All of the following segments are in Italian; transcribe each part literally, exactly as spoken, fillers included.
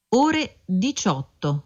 ore diciotto.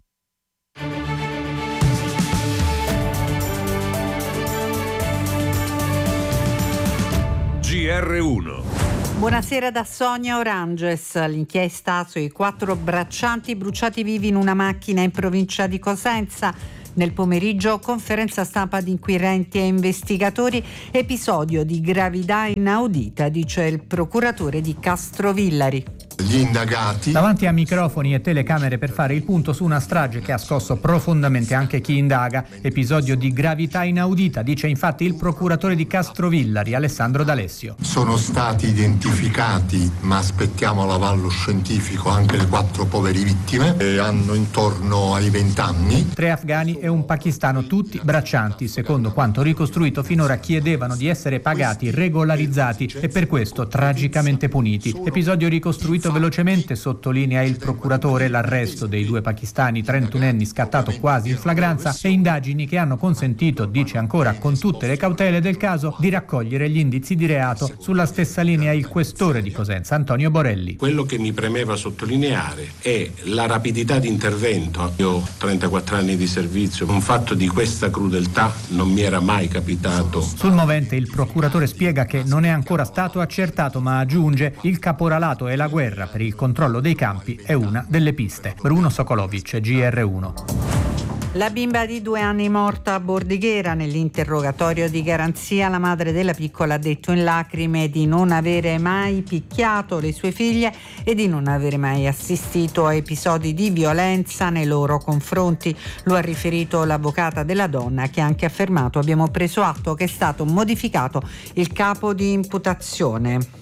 G R uno. Buonasera da Sonia Oranges. L'inchiesta sui quattro braccianti bruciati vivi in una macchina in provincia di Cosenza. Nel pomeriggio conferenza stampa di inquirenti e investigatori, episodio di gravità inaudita, dice il procuratore di Castrovillari. Gli indagati davanti a microfoni e telecamere per fare il punto su una strage che ha scosso profondamente anche chi indaga. Episodio di gravità inaudita, dice infatti il procuratore di Castrovillari, Alessandro D'Alessio. Sono stati identificati, ma aspettiamo l'avallo scientifico, anche le quattro povere vittime, e hanno intorno ai venti anni. Tre afghani e un pakistano, tutti braccianti. Secondo quanto ricostruito finora chiedevano di essere pagati, regolarizzati e per questo tragicamente puniti. Episodio ricostruito velocemente, sottolinea il procuratore, l'arresto dei due pakistani trentunenni scattato quasi in flagranza e indagini che hanno consentito, dice ancora con tutte le cautele del caso, di raccogliere gli indizi di reato. Sulla stessa linea il questore di Cosenza, Antonio Borelli. Quello che mi premeva sottolineare è la rapidità di intervento. Io ho trentaquattro anni di servizio, un fatto di questa crudeltà non mi era mai capitato. Sul movente il procuratore spiega che non è ancora stato accertato, ma aggiunge il caporalato e la guerra per il controllo dei campi è una delle piste. Bruno Sokolovic, G R uno. La bimba di due anni morta a Bordighera. Nell'interrogatorio di garanzia la madre della piccola ha detto in lacrime di non avere mai picchiato le sue figlie e di non avere mai assistito a episodi di violenza nei loro confronti. Lo ha riferito l'avvocata della donna, che ha anche affermato: abbiamo preso atto che è stato modificato il capo di imputazione.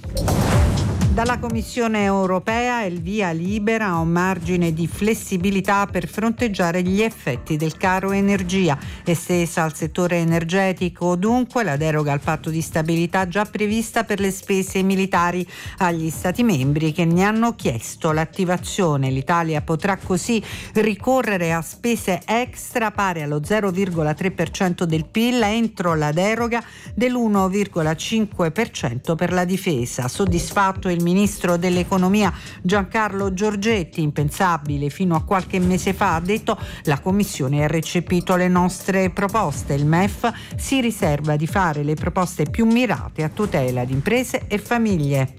Dalla Commissione europea il via libera a un margine di flessibilità per fronteggiare gli effetti del caro energia. Estesa al settore energetico dunque la deroga al patto di stabilità già prevista per le spese militari agli Stati membri che ne hanno chiesto l'attivazione. L'Italia potrà così ricorrere a spese extra pari allo zero virgola tre per cento del P I L entro la deroga dell'uno virgola cinque per cento per la difesa. Soddisfatto il ministro dell'economia Giancarlo Giorgetti. Impensabile fino a qualche mese fa, ha detto, la Commissione ha recepito le nostre proposte. Il M E F si riserva di fare le proposte più mirate a tutela di imprese e famiglie.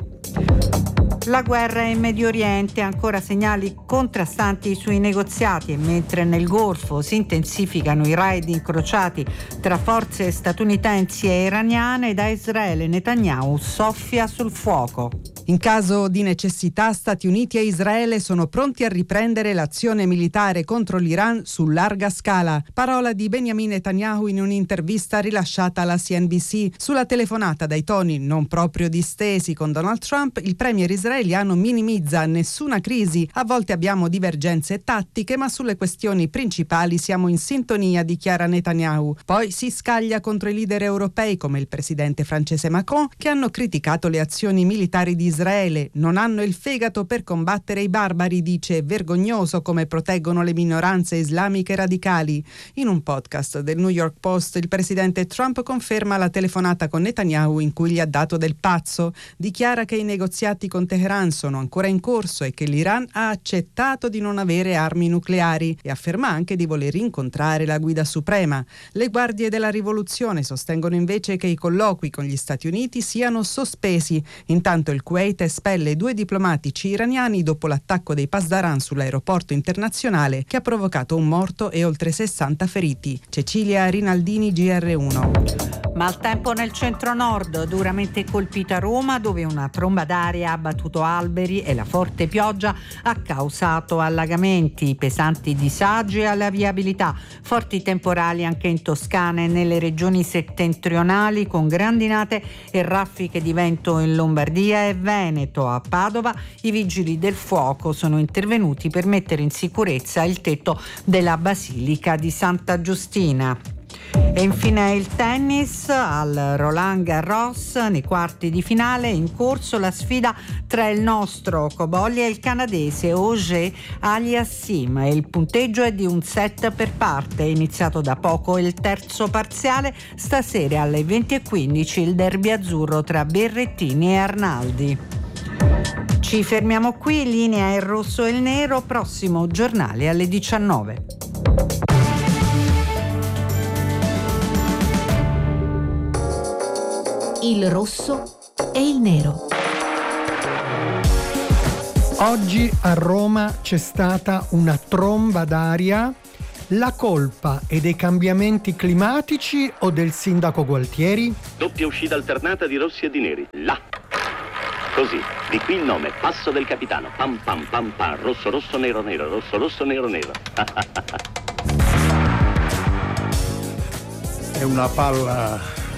La guerra in Medio Oriente, ancora segnali contrastanti sui negoziati, e mentre nel Golfo si intensificano i raid incrociati tra forze statunitensi e iraniane, da Israele Netanyahu soffia sul fuoco. In caso di necessità, Stati Uniti e Israele sono pronti a riprendere l'azione militare contro l'Iran su larga scala. Parola di Benjamin Netanyahu in un'intervista rilasciata alla C N B C. Sulla telefonata dai toni non proprio distesi con Donald Trump, il premier israeliano minimizza nessuna crisi. A volte abbiamo divergenze tattiche, ma sulle questioni principali siamo in sintonia, dichiara Netanyahu. Poi si scaglia contro i leader europei come il presidente francese Macron, che hanno criticato le azioni militari di Israele. Non hanno il fegato per combattere i barbari, dice, vergognoso come proteggono le minoranze islamiche radicali. In un podcast del New York Post il presidente Trump conferma la telefonata con Netanyahu in cui gli ha dato del pazzo. Dichiara che i negoziati con Teheran sono ancora in corso e che l'Iran ha accettato di non avere armi nucleari, e afferma anche di voler incontrare la guida suprema. Le guardie della rivoluzione sostengono invece che i colloqui con gli Stati Uniti siano sospesi. Intanto il Kuwait espelle due diplomatici iraniani dopo l'attacco dei Pasdaran sull'aeroporto internazionale, che ha provocato un morto e oltre sessanta feriti. Cecilia Rinaldini, G R uno. Maltempo nel centro-nord, duramente colpita Roma, dove una tromba d'aria ha battuto alberi e la forte pioggia ha causato allagamenti, pesanti disagi alla viabilità, forti temporali anche in Toscana e nelle regioni settentrionali, con grandinate e raffiche di vento in Lombardia e Veneto. A Padova i vigili del fuoco sono intervenuti per mettere in sicurezza il tetto della Basilica di Santa Giustina. E infine il tennis al Roland Garros, nei quarti di finale in corso la sfida tra il nostro Cobolli e il canadese Auger Aliassime. Il punteggio è di un set per parte, è iniziato da poco il terzo parziale. Stasera alle venti e quindici il derby azzurro tra Berrettini e Arnaldi. Ci fermiamo qui, linea il rosso e il nero, prossimo giornale alle diciannove. Il rosso e il nero. Oggi a Roma c'è stata una tromba d'aria. La colpa è dei cambiamenti climatici o del sindaco Gualtieri? Doppia uscita alternata di rossi e di neri. Là. Così, di qui il nome, passo del capitano. Pam pam pam pam, rosso rosso nero nero, rosso rosso nero nero. È una palla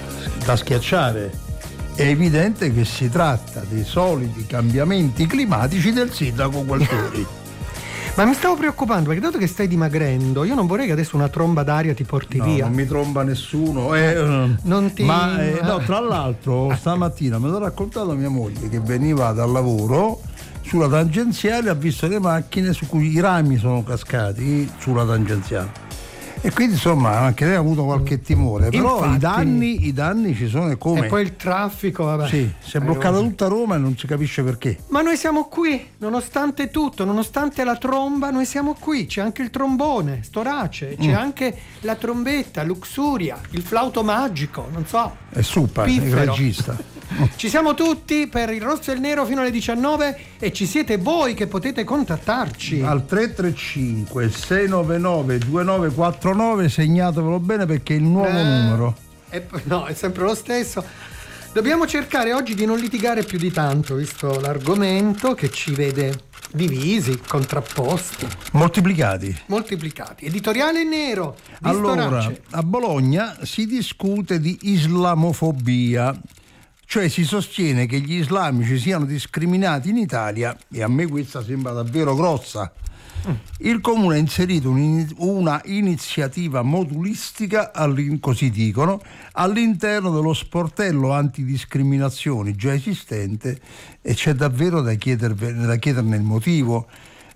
da schiacciare. È evidente che si tratta dei soliti cambiamenti climatici del sindaco Gualtieri. Ma mi stavo preoccupando perché dato che stai dimagrendo, io non vorrei che adesso una tromba d'aria ti porti no, via. Non mi tromba nessuno. Eh, non ti... Ma eh, no, tra l'altro stamattina me l'ha raccontato mia moglie che veniva dal lavoro sulla tangenziale, ha visto le macchine su cui i rami sono cascati sulla tangenziale. E quindi insomma anche lei ha avuto qualche timore. Però infatti, i danni i danni ci sono e come. E poi il traffico, vabbè. Sì, si è bloccata tutta Roma e non si capisce perché. Ma noi siamo qui, nonostante tutto, nonostante la tromba, noi siamo qui. C'è anche il trombone, Storace, c'è mm. anche la trombetta, Luxuria, il flauto magico, non so. È Suppa, il regista. Ci siamo tutti per il rosso e il nero fino alle diciannove e ci siete voi che potete contattarci al tre tre cinque sei nove nove due nove quattro nove, segnatevelo bene perché è il nuovo eh, numero. È, no, è sempre lo stesso. Dobbiamo cercare oggi di non litigare più di tanto, visto l'argomento che ci vede divisi, contrapposti, moltiplicati. Moltiplicati. Editoriale nero. Allora, Storace. A Bologna si discute di islamofobia. Cioè si sostiene che gli islamici siano discriminati in Italia e a me questa sembra davvero grossa. Mm. Il comune ha inserito una iniziativa modulistica, così dicono, all'interno dello sportello antidiscriminazioni già esistente e c'è davvero da, da chiederne il motivo.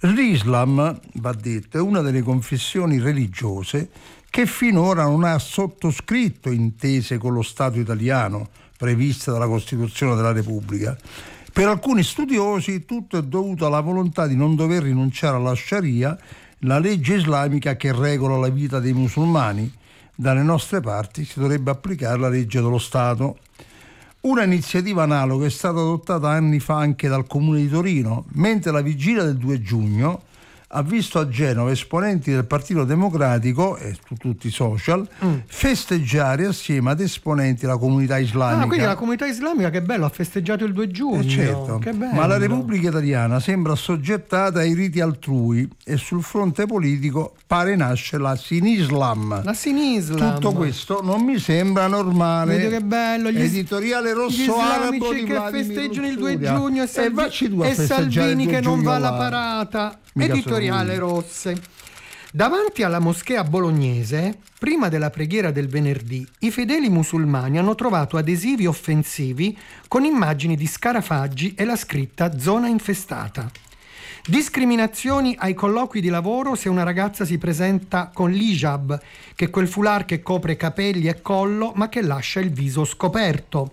L'Islam, va detto, è una delle confessioni religiose che finora non ha sottoscritto intese con lo Stato italiano prevista dalla Costituzione della Repubblica. Per alcuni studiosi tutto è dovuto alla volontà di non dover rinunciare alla Sharia, la legge islamica che regola la vita dei musulmani. Dalle nostre parti si dovrebbe applicare la legge dello Stato. Una iniziativa analoga è stata adottata anni fa anche dal Comune di Torino, mentre la vigilia del due giugno ha visto a Genova esponenti del Partito Democratico e su tutti i social mm. festeggiare assieme ad esponenti della comunità islamica. Ah, quindi la comunità islamica, che bello, ha festeggiato il due giugno. Eh certo. Che bello. Ma la Repubblica Italiana sembra assoggettata ai riti altrui e sul fronte politico pare nasce la Sinislam. La Sinislam. Tutto questo non mi sembra normale. Vedi che bello. Gli Editoriale rosso arabo di che Vladimir festeggiano Luxuria. il due giugno e, Salvi- e, e Salvini che non va alla là. parata. Mica Editoriale rosse. Davanti alla moschea bolognese, prima della preghiera del venerdì, i fedeli musulmani hanno trovato adesivi offensivi con immagini di scarafaggi e la scritta zona infestata. Discriminazioni ai colloqui di lavoro se una ragazza si presenta con l'hijab, che è quel foulard che copre capelli e collo ma che lascia il viso scoperto.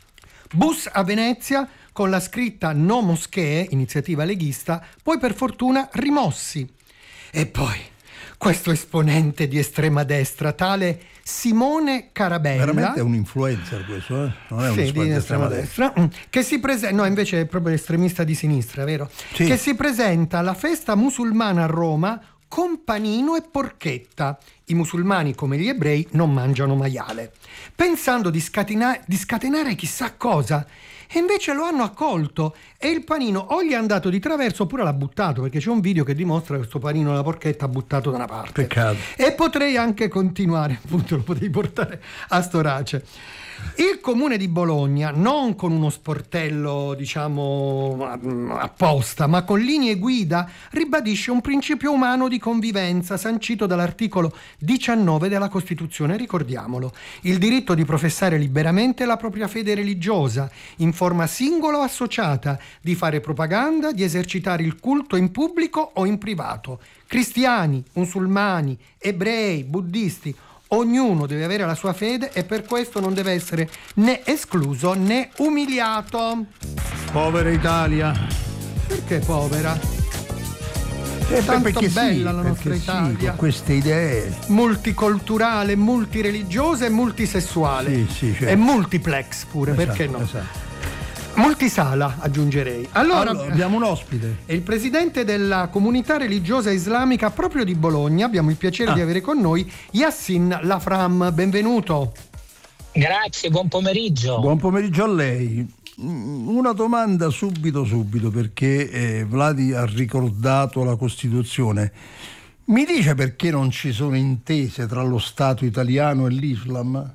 Bus a Venezia con la scritta no moschee, iniziativa leghista, poi per fortuna rimossi. E poi questo esponente di estrema destra, tale Simone Carabella, veramente è un influencer questo, eh? Non è un sì, esponente di estrema destra, destra che si presenta, no invece è proprio estremista di sinistra, vero? Sì. Che si presenta alla festa musulmana a Roma con panino e porchetta. I musulmani, come gli ebrei, non mangiano maiale, pensando di, scatena- di scatenare chissà cosa. E invece lo hanno accolto e il panino o gli è andato di traverso oppure l'ha buttato, perché c'è un video che dimostra che questo panino alla porchetta buttato da una parte. Peccato. E potrei anche continuare, appunto lo potrei portare a Storace. Il comune di Bologna, non con uno sportello diciamo apposta, ma con linee guida, ribadisce un principio umano di convivenza sancito dall'articolo diciannove della Costituzione, ricordiamolo, il diritto di professare liberamente la propria fede religiosa, in forma singola o associata, di fare propaganda, di esercitare il culto in pubblico o in privato. Cristiani, musulmani, ebrei, buddisti, ognuno deve avere la sua fede e per questo non deve essere né escluso né umiliato. Povera Italia. Perché povera? Eh, tanto perché bella sì, la nostra perché Italia. Sì, con queste idee. Multiculturale, multireligiosa e multisessuale. Sì, sì, certo. E multiplex pure, Esatto, perché no? Esatto. Multisala, aggiungerei. Allora, allora, abbiamo un ospite. È il presidente della comunità religiosa islamica proprio di Bologna. Abbiamo il piacere ah. di avere con noi Yassin Lafram. Benvenuto. Grazie, buon pomeriggio. Buon pomeriggio a lei. Una domanda subito subito perché eh, Vladi ha ricordato la Costituzione. Mi dice perché non ci sono intese tra lo Stato italiano e l'Islam?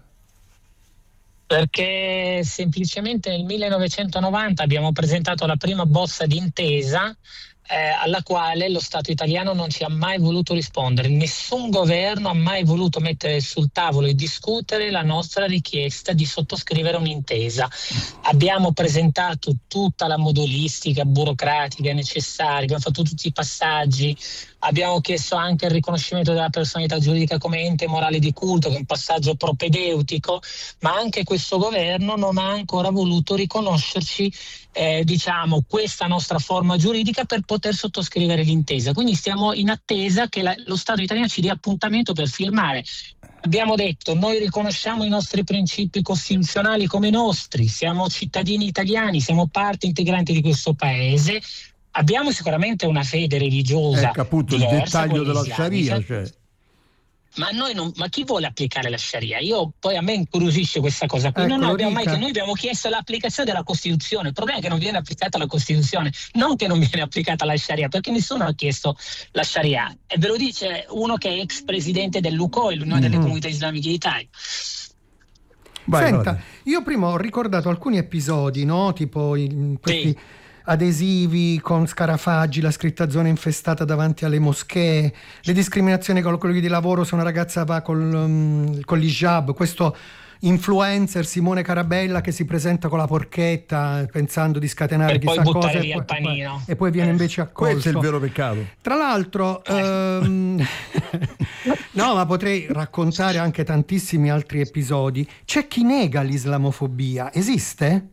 Perché semplicemente nel millenovecentonovanta abbiamo presentato la prima bozza di intesa eh, alla quale lo Stato italiano non ci ha mai voluto rispondere. Nessun governo ha mai voluto mettere sul tavolo e discutere la nostra richiesta di sottoscrivere un'intesa. Abbiamo presentato tutta la modulistica burocratica necessaria, abbiamo fatto tutti i passaggi, abbiamo chiesto anche il riconoscimento della personalità giuridica come ente morale di culto, che è un passaggio propedeutico, ma anche questo governo non ha ancora voluto riconoscerci eh, diciamo questa nostra forma giuridica per poter sottoscrivere l'intesa. Quindi stiamo in attesa che la, lo Stato italiano ci dia appuntamento per firmare. Abbiamo detto, noi riconosciamo i nostri principi costituzionali come nostri, siamo cittadini italiani, siamo parte integrante di questo paese. Abbiamo sicuramente una fede religiosa ecco appunto il dettaglio della Sharia, cioè. ma noi non, ma chi vuole applicare la Sharia? Io poi a me incuriosisce questa cosa qui. Ecco, non abbiamo mai, dica. che noi abbiamo chiesto l'applicazione della Costituzione. Il problema è che non viene applicata la Costituzione, non che non viene applicata la Sharia, perché nessuno ha chiesto la Sharia, e ve lo dice uno che è ex presidente dell'U C O I, l'Unione mm-hmm. delle Comunità Islamiche d'Italia. Vai, Senta, vai. Io prima ho ricordato alcuni episodi, no? Tipo in questi sì. adesivi con scarafaggi, la scritta zona infestata davanti alle moschee, le discriminazioni con i colleghi di lavoro se una ragazza va col, um, con l'hijab, questo influencer Simone Carabella che si presenta con la porchetta pensando di scatenare e chissà poi cosa via e, il poi, panino. e poi viene invece accolto. Questo è il vero peccato. Tra l'altro ehm, no, ma potrei raccontare anche tantissimi altri episodi. C'è chi nega l'islamofobia, esiste?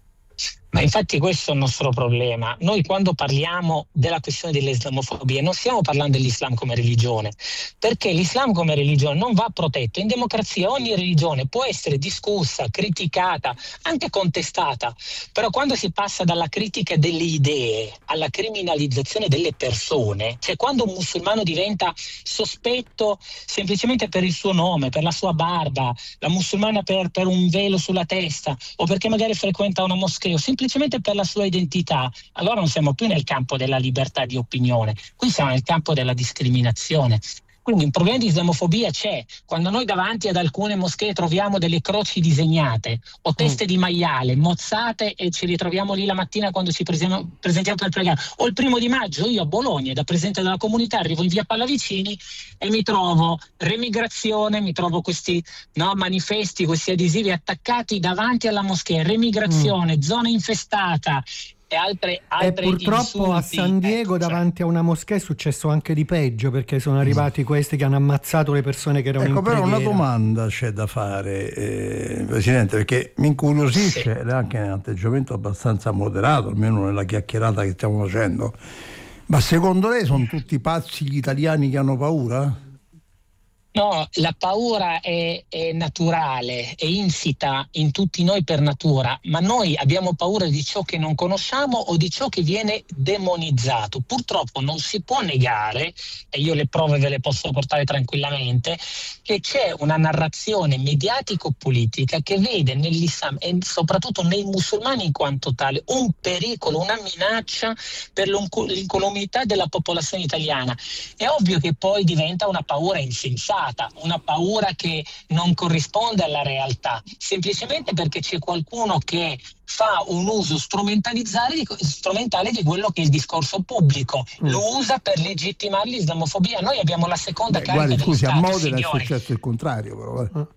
Ma infatti questo è il nostro problema. Noi quando parliamo della questione dell'islamofobia non stiamo parlando dell'Islam come religione, perché l'Islam come religione non va protetto. In democrazia ogni religione può essere discussa, criticata, anche contestata, però quando si passa dalla critica delle idee alla criminalizzazione delle persone, cioè quando un musulmano diventa sospetto semplicemente per il suo nome, per la sua barba, la musulmana per, per un velo sulla testa, o perché magari frequenta una moschea, o semplicemente per la sua identità, allora non siamo più nel campo della libertà di opinione, qui siamo nel campo della discriminazione. Quindi un problema di islamofobia c'è quando noi davanti ad alcune moschee troviamo delle croci disegnate o teste mm. di maiale mozzate e ci ritroviamo lì la mattina quando ci presentiamo, presentiamo per pregare. O il primo di maggio io a Bologna, da presidente della comunità, arrivo in via Pallavicini e mi trovo remigrazione, mi trovo questi no, manifesti, questi adesivi attaccati davanti alla moschea, remigrazione, mm. zona infestata. E, altre, altre e purtroppo insulti. A San Diego, ecco, davanti cioè. a una moschea è successo anche di peggio, perché sono arrivati mm. questi che hanno ammazzato le persone che erano ecco, in però preghiera. una domanda c'è da fare, eh, Presidente, perché mi incuriosisce sì. ed è anche un atteggiamento abbastanza moderato, almeno nella chiacchierata che stiamo facendo, ma secondo lei sono tutti pazzi gli italiani che hanno paura? No, la paura è, è naturale, è insita in tutti noi per natura, ma noi abbiamo paura di ciò che non conosciamo o di ciò che viene demonizzato. Purtroppo non si può negare, e io le prove ve le posso portare tranquillamente, che c'è una narrazione mediatico-politica che vede nell'Islam e soprattutto nei musulmani in quanto tale un pericolo, una minaccia per l'incolumità della popolazione italiana. È ovvio che poi diventa una paura insensata, una paura che non corrisponde alla realtà, semplicemente perché c'è qualcuno che fa un uso strumentalizzare di, strumentale di quello che è il discorso pubblico, mm. lo usa per legittimare l'islamofobia. Noi abbiamo la seconda Beh, carica guardi, dello scusi, Stato, a Modena signori. è successo il contrario, però. Eh.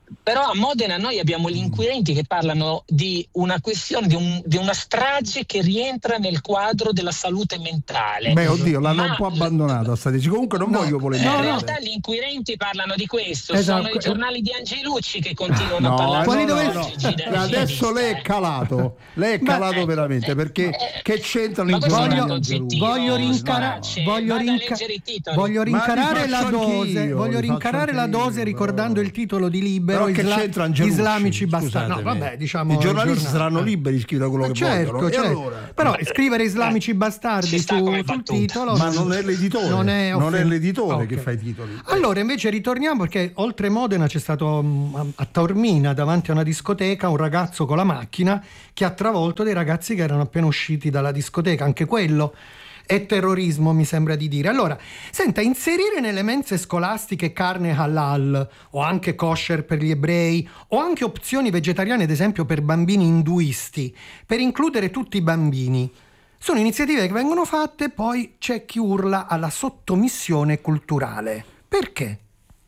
Però a Modena noi abbiamo gli inquirenti che parlano di una questione, di, un, di una strage che rientra nel quadro della salute mentale. Beh, oddio, l'hanno Ma un po' abbandonata sta dici. Comunque non no, voglio polemizzare. in realtà gli inquirenti parlano di questo, Esatto. sono i giornali di Angelucci che continuano No, a parlare no, di no, questo. no. Adesso lei è calato, lei è calato Ma- veramente, perché eh, che c'entrano ma i questo è un giornali dato Angelucci? oggettivo, Voglio rincara- Sbarace, voglio vada a rinca- leggere i titoli. Voglio rincarare li la faccio dose, anch'io, voglio li rincarare faccio la dose anch'io, ricordando però. il titolo di Libero, Però che Isla- c'entra Angelucci? Islamici bastardi. No, Scusatemi. vabbè, diciamo I giornalisti giornale. saranno liberi di scrivere quello Ma che certo, vogliono. certo. E allora? Però scrivere islamici Eh, bastardi ci sta su, come sul battuta. titolo Ma non è l'editore, non è, non è offen- l'editore Ok. che fa i titoli. Allora invece ritorniamo, perché oltre Modena c'è stato mh, a Taormina, davanti a una discoteca, un ragazzo con la macchina che ha travolto dei ragazzi che erano appena usciti dalla discoteca. Anche quello è terrorismo, mi sembra di dire. Allora, senta, inserire nelle mense scolastiche carne halal o anche kosher per gli ebrei o anche opzioni vegetariane, ad esempio per bambini induisti, per includere tutti i bambini, sono iniziative che vengono fatte e poi c'è chi urla alla sottomissione culturale. Perché?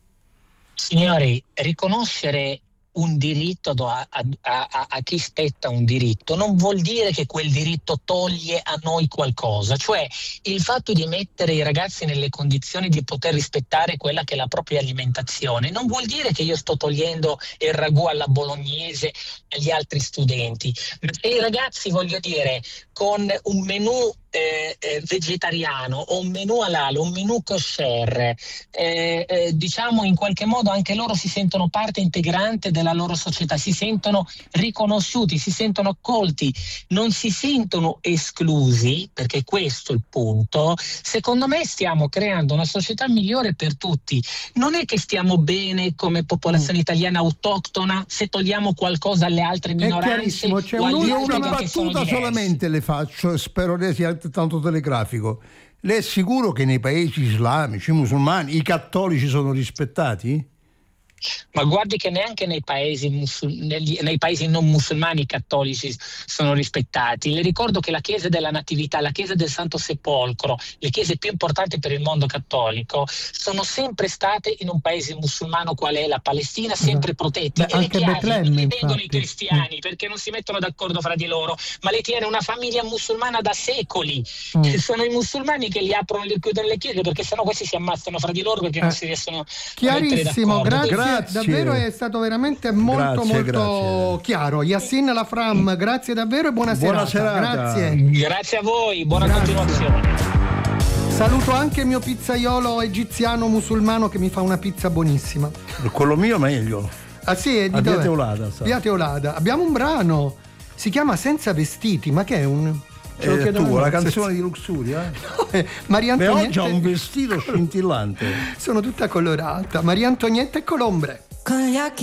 Signori, riconoscere un diritto a, a, a, a chi spetta un diritto non vuol dire che quel diritto toglie a noi qualcosa, cioè il fatto di mettere i ragazzi nelle condizioni di poter rispettare quella che è la propria alimentazione non vuol dire che io sto togliendo il ragù alla bolognese agli altri studenti, ma se i ragazzi, voglio dire, con un menù Eh, eh, vegetariano o un menù halal, un menù kosher, eh, eh, diciamo in qualche modo anche loro si sentono parte integrante della loro società, si sentono riconosciuti, si sentono accolti, non si sentono esclusi, perché questo è il punto. Secondo me stiamo creando una società migliore per tutti. Non è che stiamo bene come popolazione italiana autoctona se togliamo qualcosa alle altre minoranze. È chiarissimo, c'è o agli Io altri una che sono battuta diversi. solamente le faccio, spero lei sia tanto telegrafico. Lei è sicuro che nei paesi islamici, musulmani, i cattolici sono rispettati? Ma guardi che neanche nei paesi, musul- negli- nei paesi non musulmani i cattolici sono rispettati. Le ricordo che la chiesa della Natività, la chiesa del Santo Sepolcro, le chiese più importanti per il mondo cattolico, sono sempre state in un paese musulmano qual è la Palestina, sempre protetti. Beh, e le anche chiavi Betlemme, non le tengono i infatti. cristiani perché non si mettono d'accordo fra di loro, ma le tiene una famiglia musulmana da secoli. Mm. E sono i musulmani che li aprono e li chiudono le chiese, perché sennò questi si ammazzano fra di loro perché Eh. non si riescono a mettere Chiarissimo, d'accordo. grazie, Grazie. davvero è stato veramente molto Grazie, molto grazie. chiaro. Yassin Lafram, grazie davvero e buona, Buona serata. serata. Grazie. Grazie a voi, buona Grazie. continuazione. Saluto anche il mio pizzaiolo egiziano musulmano che mi fa una pizza buonissima. Quello mio meglio. Ah sì, è di A Via dove? Teolada, sa. Via Teolada. Abbiamo un brano, si chiama Senza vestiti, ma che è un... ce lo Eh, chiedono tu, a la noi. canzone di Luxuria? Eh, Maria Beh, oggi Antonietta ha un vestito scintillante. sono tutta colorata. Maria Antonietta e Colombre. Con gli occhi